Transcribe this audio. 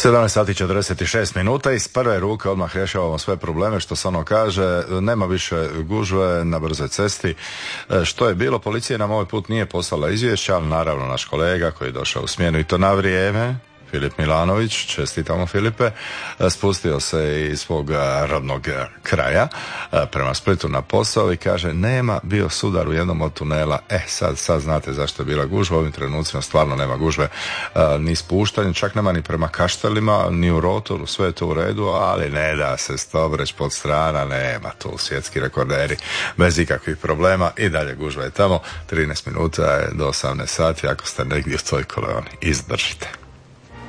17 sati 46 minuta, iz prve ruke odmah rješavamo sve probleme, što se ono kaže, nema više gužve na brzoj cesti. Što je bilo, policija nam ovaj put nije poslala izvješća, ali naravno naš kolega koji je došao u smjenu i to na vrijeme, Filip Milanović, čestitamo Filipe, spustio se iz svog rodnog kraja prema Splitu na posao i kaže nema, bio sudar u jednom od tunela. Sad znate zašto je bila gužva, u ovim trenucima stvarno nema gužve ni spuštanje, čak nema ni prema Kaštelima, ni u rotoru, sve je to u redu, ali ne da se Stobreć pod strana, nema tu svjetski rekorderi bez ikakvih problema i dalje gužva je tamo. 13 minuta je do 18 sati, ako ste negdje u toj koloni, izdržite.